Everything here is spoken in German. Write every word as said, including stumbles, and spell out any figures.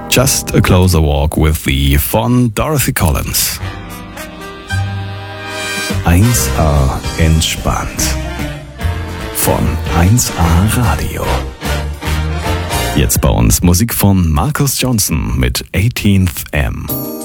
Just a Closer Walk with Thee von Dorothy Collins. eins A entspannt von eins A Radio. Jetzt bei uns Musik von Marcus Johnson mit eighteenth M.